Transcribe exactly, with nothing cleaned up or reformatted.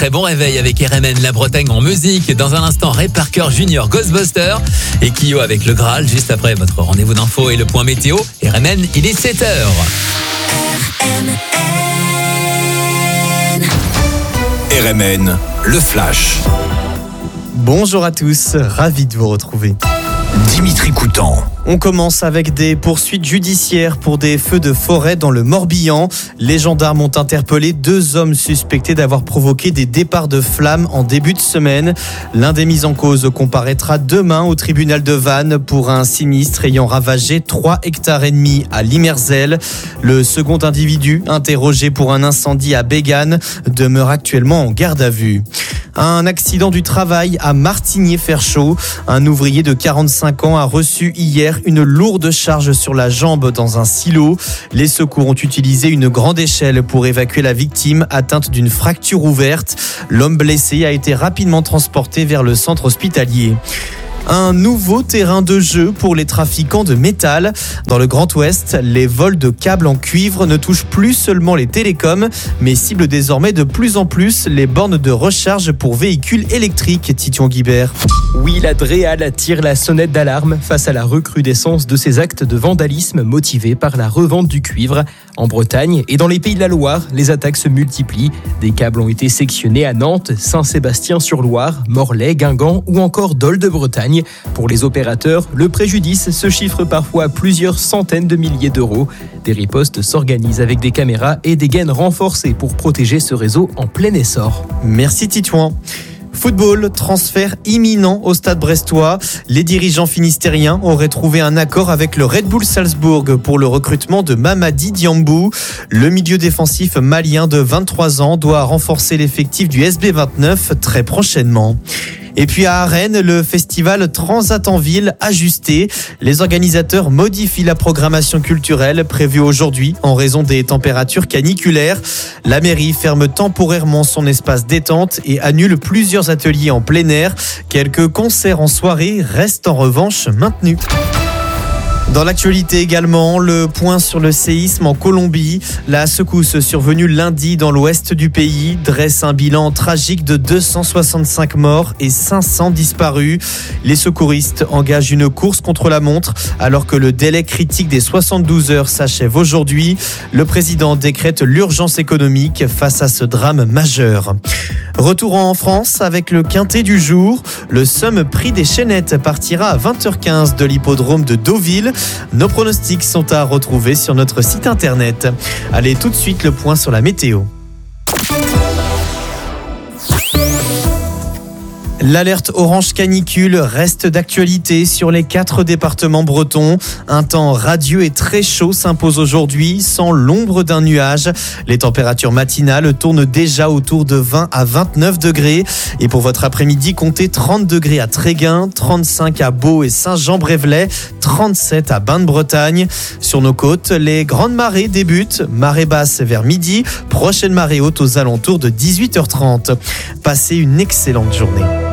Très bon réveil avec R M N, la Bretagne en musique. Dans un instant, Ray Parker Junior Ghostbuster et Kyo avec le Graal. Juste après votre rendez-vous d'info et le point météo. R M N, il est sept heures. R M N. R M N, le flash. Bonjour à tous, ravi de vous retrouver. Dimitri Coutan. On commence avec des poursuites judiciaires pour des feux de forêt dans le Morbihan. Les gendarmes ont interpellé deux hommes suspectés d'avoir provoqué des départs de flammes en début de semaine. L'un des mis en cause comparaîtra demain au tribunal de Vannes pour un sinistre ayant ravagé trois hectares et demi à Limerzel. Le second individu, interrogé pour un incendie à Bégane, demeure actuellement en garde à vue. Un accident du travail à Martigné-Ferchaud. Un ouvrier de quarante-cinq ans a reçu hier une lourde charge sur la jambe dans un silo. Les secours ont utilisé une grande échelle pour évacuer la victime atteinte d'une fracture ouverte. L'homme blessé a été rapidement transporté vers le centre hospitalier. Un nouveau terrain de jeu pour les trafiquants de métal. Dans le Grand Ouest, les vols de câbles en cuivre ne touchent plus seulement les télécoms, mais ciblent désormais de plus en plus les bornes de recharge pour véhicules électriques, Tition Guibert. Oui, la Dreal tire la sonnette d'alarme face à la recrudescence de ces actes de vandalisme motivés par la revente du cuivre. En Bretagne et dans les Pays de la Loire, les attaques se multiplient. Des câbles ont été sectionnés à Nantes, Saint-Sébastien-sur-Loire, Morlaix, Guingamp ou encore Dol de Bretagne. Pour les opérateurs, le préjudice se chiffre parfois à plusieurs centaines de milliers d'euros. Des ripostes s'organisent avec des caméras et des gaines renforcées pour protéger ce réseau en plein essor. Merci Titouan. Football, transfert imminent au Stade brestois. Les dirigeants finistériens auraient trouvé un accord avec le Red Bull Salzbourg pour le recrutement de Mamadi Diambou. Le milieu défensif malien de vingt-trois ans doit renforcer l'effectif du S B vingt-neuf très prochainement. Et puis à Arène, le festival Transat en ville ajusté. Les organisateurs modifient la programmation culturelle prévue aujourd'hui en raison des températures caniculaires. La mairie ferme temporairement son espace détente et annule plusieurs ateliers en plein air. Quelques concerts en soirée restent en revanche maintenus. Dans l'actualité également, le point sur le séisme en Colombie. La secousse survenue lundi dans l'ouest du pays dresse un bilan tragique de deux cent soixante-cinq morts et cinq cents disparus. Les secouristes engagent une course contre la montre alors que le délai critique des soixante-douze heures s'achève aujourd'hui. Le président décrète l'urgence économique face à ce drame majeur. Retour en France avec le quintet du jour. Le Somme Prix des Chénettes partira à vingt heures quinze de l'hippodrome de Deauville. Nos pronostics sont à retrouver sur notre site internet. Allez, tout de suite le point sur la météo. L'alerte orange canicule reste d'actualité sur les quatre départements bretons. Un temps radieux et très chaud s'impose aujourd'hui, sans l'ombre d'un nuage. Les températures matinales tournent déjà autour de vingt à vingt-neuf degrés. Et pour votre après-midi, comptez trente degrés à Tréguin, trente-cinq à Beau et Saint-Jean-Brévelay, trente-sept à Bain-de-Bretagne. Sur nos côtes, les grandes marées débutent. Marée basse vers midi, prochaine marée haute aux alentours de dix-huit heures trente. Passez une excellente journée.